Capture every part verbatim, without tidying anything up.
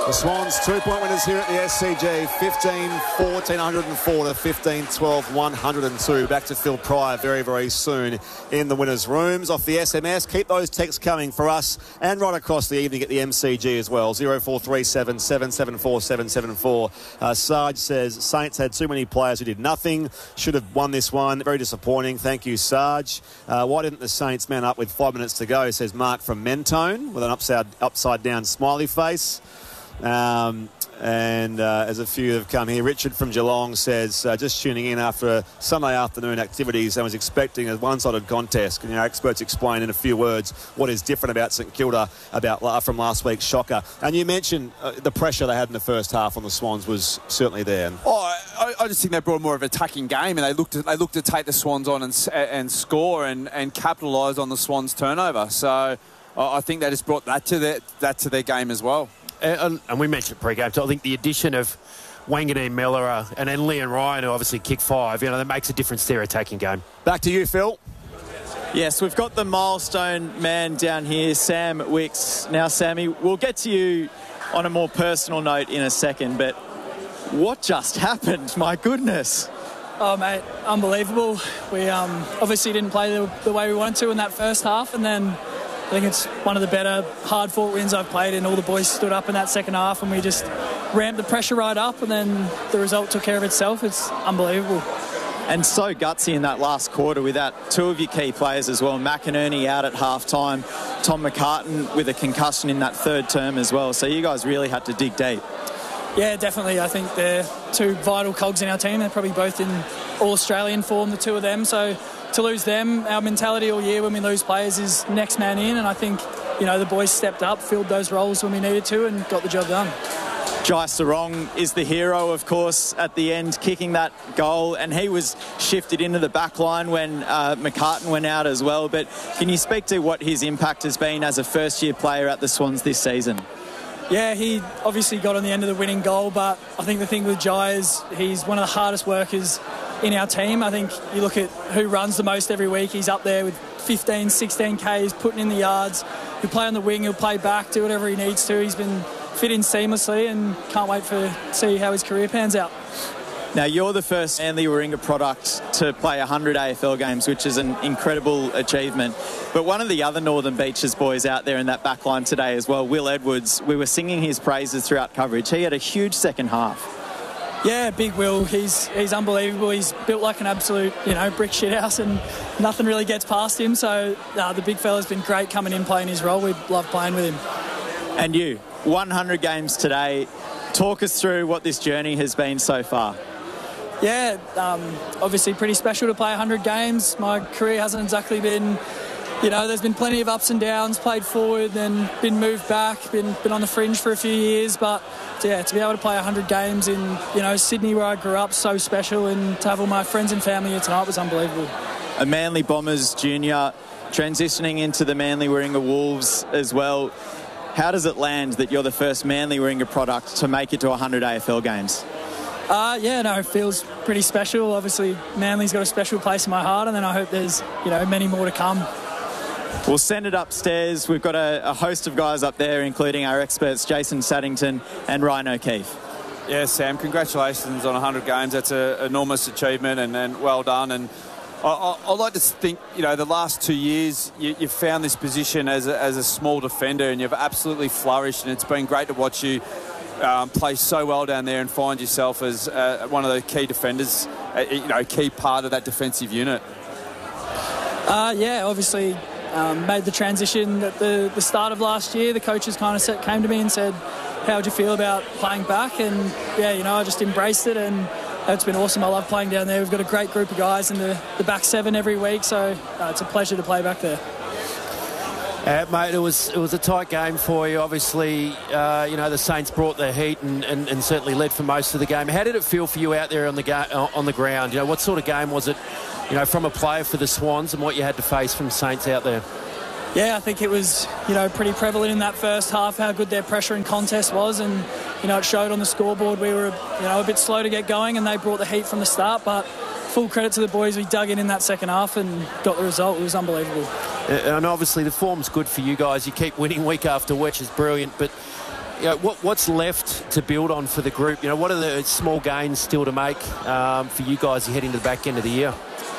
The Swans, two-point winners here at the S C G, fifteen fourteen one oh four to fifteen twelve one oh two. Back to Phil Pryor very, very soon in the winners' rooms. Off the S M S, keep those texts coming for us and right across the evening at the M C G as well. zero four three seven seven seven four seven seven four. Uh, Sarge says, Saints had too many players who did nothing. Should have won this one. Very disappointing. Thank you, Sarge. Uh, why didn't the Saints man up with five minutes to go, says Mark from Mentone with an upside, upside down smiley face. Um, and uh, as a few have come here, Richard from Geelong says, uh, just tuning in after a Sunday afternoon activities and was expecting a one-sided contest. Can our experts explain in a few words what is different about St Kilda about uh, from last week's shocker? And you mentioned uh, the pressure they had in the first half on the Swans was certainly there. Oh, I, I just think they brought more of an attacking game, and they looked to, they looked to take the Swans on and, and score and, and capitalise on the Swans' turnover. So uh, I think they just brought that to their, that to their game as well. And, and we mentioned pre-game, so I think the addition of Wanganeen Miller and then Leon Ryan, who obviously kick five, you know, that makes a difference to their attacking game. Back to you, Phil. Yes, we've got the milestone man down here, Sam Wicks. Now, Sammy, we'll get to you on a more personal note in a second, but what just happened? My goodness. Oh, mate, unbelievable. We um, obviously didn't play the, the way we wanted to in that first half, and then I think it's one of the better hard-fought wins I've played in. All the boys stood up in that second half and we just ramped the pressure right up, and then the result took care of itself. It's unbelievable. And so gutsy in that last quarter without two of your key players as well. McInerney out at half-time, Tom McCartan with a concussion in that third term as well. So you guys really had to dig deep. Yeah, definitely. I think they're two vital cogs in our team. They're probably both in all-Australian form, the two of them. So to lose them, our mentality all year when we lose players is next man in, and I think, you know, the boys stepped up, filled those roles when we needed to and got the job done. Jai Sarong is the hero, of course, at the end, kicking that goal, and he was shifted into the back line when uh, McCartan went out as well. But can you speak to what his impact has been as a first-year player at the Swans this season? Yeah, he obviously got on the end of the winning goal, but I think the thing with Jai is he's one of the hardest workers in our team. I think you look at who runs the most every week, he's up there with fifteen, sixteen Ks, putting in the yards. He'll play on the wing, he'll play back, do whatever he needs to. He's been fit in seamlessly and can't wait to see how his career pans out. Now, you're the first Manly Warringah product to play one hundred A F L games, which is an incredible achievement. But one of the other Northern Beaches boys out there in that back line today as well, Will Edwards, we were singing his praises throughout coverage. He had a huge second half. Yeah, big Will. He's he's unbelievable. He's built like an absolute, you know, brick shit house, and nothing really gets past him. So uh, the big fella's been great coming in, playing his role. We love playing with him. And you, one hundred games today. Talk us through what this journey has been so far. Yeah, um, obviously pretty special to play one hundred games. My career hasn't exactly been, you know, there's been plenty of ups and downs, played forward, then been moved back, been been on the fringe for a few years. But, yeah, to be able to play one hundred games in, you know, Sydney where I grew up, so special, and to have all my friends and family here tonight was unbelievable. A Manly Bombers junior transitioning into the Manly Warringah Wolves as well. How does it land that you're the first Manly Warringah product to make it to one hundred A F L games? Uh, yeah, no, it feels pretty special. Obviously, Manly's got a special place in my heart, and then I hope there's, you know, many more to come. We'll send it upstairs. We've got a, a host of guys up there, including our experts, Jason Saddington and Ryan O'Keefe. Yeah, Sam, congratulations on one hundred games. That's an enormous achievement, and, and well done. And I, I, I'd like to think, you know, the last two years you, you've found this position as a, as a small defender, and you've absolutely flourished, and it's been great to watch you um, play so well down there and find yourself as uh, one of the key defenders, uh, you know, key part of that defensive unit. Uh, yeah, obviously um, made the transition at the, the start of last year. The coaches kind of set, came to me and said, how would you feel about playing back? And, yeah, you know, I just embraced it, and it's been awesome. I love playing down there. We've got a great group of guys in the, the back seven every week, so uh, it's a pleasure to play back there. Uh, mate, it was it was a tight game for you. Obviously, uh, you know, the Saints brought the heat and, and, and certainly led for most of the game. How did it feel for you out there on the ga- on the ground? You know, what sort of game was it, you know, from a player for the Swans, and what you had to face from Saints out there? Yeah, I think it was, you know, pretty prevalent in that first half how good their pressure and contest was, and, you know, it showed on the scoreboard. We were, you know, a bit slow to get going, and they brought the heat from the start, but full credit to the boys. We dug in in that second half and got the result. It was unbelievable. And obviously the form's good for you guys. You keep winning week after week, which is brilliant, but you know, what, what's left to build on for the group? You know, what are the small gains still to make um, for you guys as you head into the back end of the year?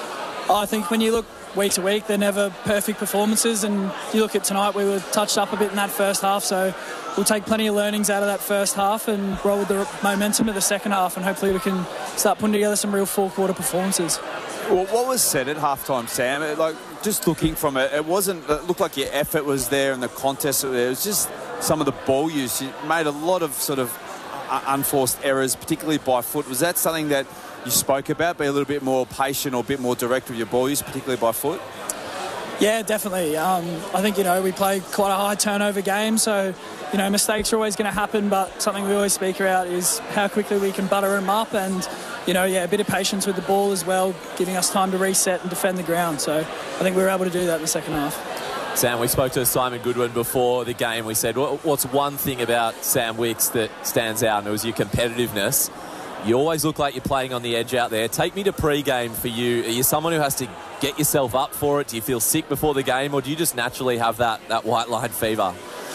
I think when you look week to week, they're never perfect performances, and you look at tonight, we were touched up a bit in that first half, so we'll take plenty of learnings out of that first half and roll with the momentum of the second half, and hopefully we can start putting together some real full quarter performances. Well, what was said at halftime, Sam? It, like just looking from it, it wasn't. It looked like your effort was there and the contest was there. It was just some of the ball use. You made a lot of sort of unforced errors, particularly by foot. Was that something that you spoke about? Be a little bit more patient or a bit more direct with your ball use, particularly by foot? Yeah, definitely. Um, I think, you know, we play quite a high turnover game, so, you know, mistakes are always going to happen, but something we always speak about is how quickly we can butter them up and, you know, yeah, a bit of patience with the ball as well, giving us time to reset and defend the ground. So I think we were able to do that in the second half. Sam, we spoke to Simon Goodwin before the game. We said, what's one thing about Sam Wicks that stands out? And it was your competitiveness. You always look like you're playing on the edge out there. Take me to pre-game for you. Are you someone who has to get yourself up for it? Do you feel sick before the game, or do you just naturally have that, that white line fever?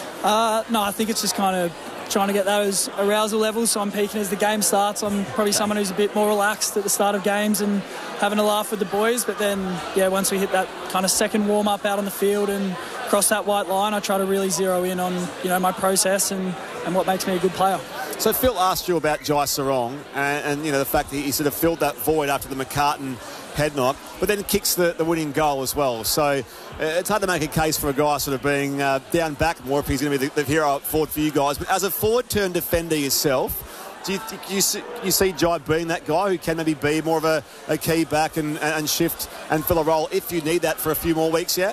Uh, no, I think it's just kind of trying to get those arousal levels, so I'm peaking as the game starts. I'm probably someone who's a bit more relaxed at the start of games and having a laugh with the boys, but then, yeah, once we hit that kind of second warm-up out on the field and cross that white line, I try to really zero in on, you know, my process and, and what makes me a good player. So Phil asked you about Jai Sarong and, and, you know, the fact that he sort of filled that void after the McCartan head knock, but then kicks the, the winning goal as well. So uh, it's hard to make a case for a guy sort of being uh, down back more if he's going to be the, the hero up forward for you guys. But as a forward-turn defender yourself, do you, do you, see, you see Jai being that guy who can maybe be more of a, a key back and, and shift and fill a role if you need that for a few more weeks yet?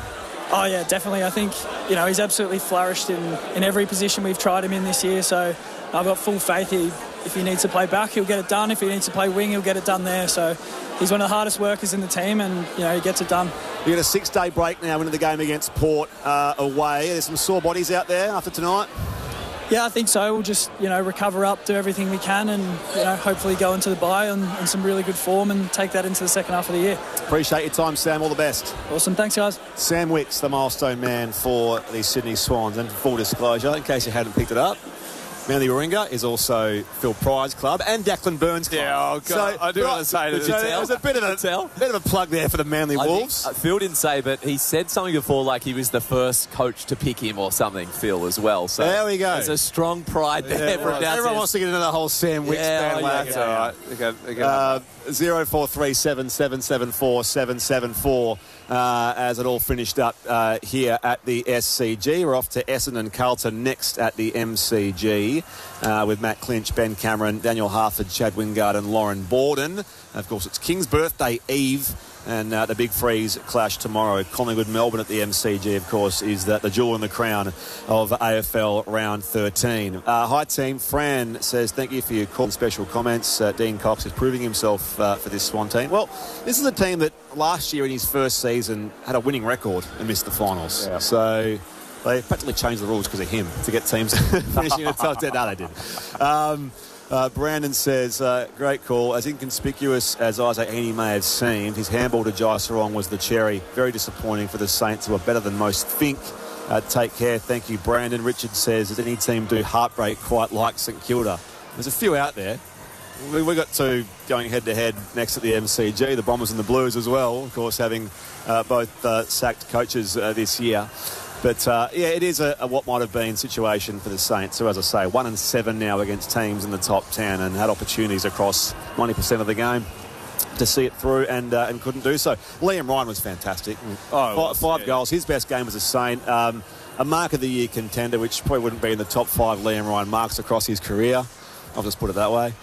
Oh, yeah, definitely. I think, you know, he's absolutely flourished in, in every position we've tried him in this year, so I've got full faith he, if he needs to play back, he'll get it done. If he needs to play wing, he'll get it done there. So he's one of the hardest workers in the team, and, you know, he gets it done. You get a six-day break now into the game against Port uh, away. There's some sore bodies out there after tonight? Yeah, I think so. We'll just, you know, recover up, do everything we can, and, you know, hopefully go into the bye on, on some really good form and take that into the second half of the year. Appreciate your time, Sam. All the best. Awesome. Thanks, guys. Sam Wicks, the milestone man for the Sydney Swans. And for full disclosure, in case you hadn't picked it up, Manly Warringah is also Phil Pryde's club and Declan Burns' club. Yeah, oh God, so, I do want to say that. So it was a bit of a, tell. bit of a plug there for the Manly I Wolves. Think, uh, Phil didn't say, but he said something before like he was the first coach to pick him or something, Phil, as well. So there we go. There's a strong pride there. Yeah, right. Everyone wants to get into the whole Sam Wicks yeah, bandwagon. That's all right. Okay, okay. Uh, zero four three seven seven seven four seven seven four uh, as it all finished up uh, here at the S C G. We're off to Essendon Carlton next at the M C G uh, with Matt Clinch, Ben Cameron, Daniel Harford, Chad Wingard and Lauren Borden. And of course, it's King's birthday eve. And uh, the big freeze clash tomorrow. Collingwood Melbourne at the M C G, of course, is the, the jewel in the crown of A F L round thirteen. Uh, hi team. Fran says thank you for your call and special comments. Uh, Dean Cox is proving himself uh, for this Swan team. Well, this is a team that last year in his first season had a winning record and missed the finals. Yeah. So they practically changed the rules because of him to get teams finishing in the top ten. No, they didn't. Um, Uh, Brandon says, uh, great call. As inconspicuous as Isaac Heaney may have seemed, his handball to Jai Sarong was the cherry. Very disappointing for the Saints, who are better than most think. Uh, take care. Thank you, Brandon. Richard says, does any team do heartbreak quite like St Kilda? There's a few out there. We, we got two going head-to-head next at the M C G, the Bombers and the Blues as well, of course, having uh, both uh, sacked coaches uh, this year. But, uh, yeah, it is a, a what might have been situation for the Saints, who, as I say, one and seven now against teams in the top ten and had opportunities across ninety percent of the game to see it through and uh, and couldn't do so. Liam Ryan was fantastic. Oh, five five yeah. goals. His best game was a Saint. Um, a Mark of the Year contender, which probably wouldn't be in the top five Liam Ryan marks across his career. I'll just put it that way.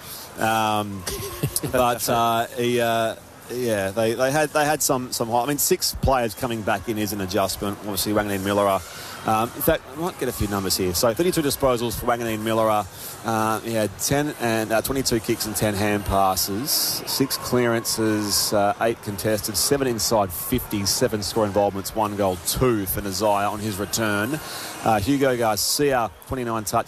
Um, but uh, he... Uh, Yeah, they, they had they had some some high. I mean, six players coming back in is an adjustment. Obviously, Wanganeen Millera. Um, in fact, I might get a few numbers here. So, thirty-two disposals for Wanganeen Millera. Uh, he had ten and uh, twenty-two kicks and ten hand passes, six clearances, uh, eight contested, seven inside fifty, seven score involvements, one goal, two for Nazaya on his return. Uh, Hugo Garcia, twenty-nine touches.